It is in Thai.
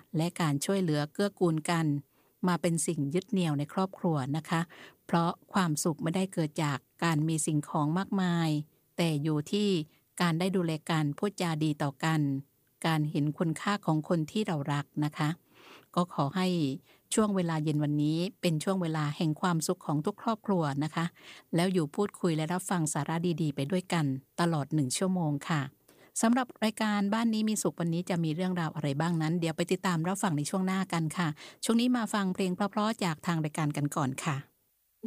และการช่วยเหลือเกื้อกูลกันมาเป็นสิ่งยึดเหนี่ยวในครอบครัวนะคะเพราะความสุขไม่ได้เกิดจากการมีสิ่งของมากมายแต่อยู่ที่การได้ดูแลกันพูดจาดีต่อกันการเห็นคุณค่าของคนที่เรารักนะคะก็ขอให้ช่วงเวลาเย็นวันนี้เป็นช่วงเวลาแห่งความสุขของทุกครอบครัวนะคะแล้วอยู่พูดคุยและรับฟังสาระดีๆไปด้วยกันตลอด1ชั่วโมงค่ะสำหรับรายการบ้านนี้มีสุขวันนี้จะมีเรื่องราวอะไรบ้างนั้นเดี๋ยวไปติดตามรับฟังในช่วงหน้ากันค่ะช่วงนี้มาฟังเพลงเพราะๆจากทางรายการกันก่อนค่ะ